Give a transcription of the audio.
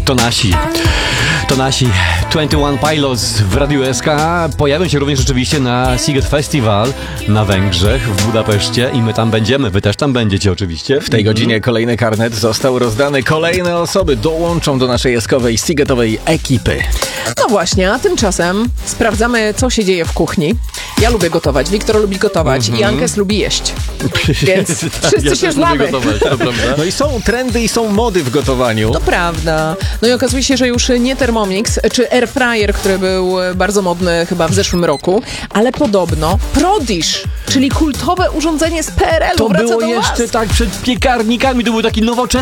To nasi 21 Pilots w Radiu SK pojawią się również oczywiście na Sziget Festival na Węgrzech, w Budapeszcie i my tam będziemy, wy też tam będziecie oczywiście. W tej godzinie kolejny karnet został rozdany. Kolejne osoby dołączą do naszej eskowej, Szigetowej ekipy. No właśnie, a tymczasem sprawdzamy, co się dzieje w kuchni. Ja lubię gotować, Wiktor lubi gotować i Ankes lubi jeść. Więc wszyscy się znamy. Gotować, to prawda? No i są trendy i są mody w gotowaniu. To prawda. No i okazuje się, że już nie Thermomix czy Airfryer, który był bardzo modny chyba w zeszłym roku, ale podobno Prodish, czyli kultowe urządzenie z PRL-u To wraca było do jeszcze was. tak przed piekarnikami, to był taki nowoczesny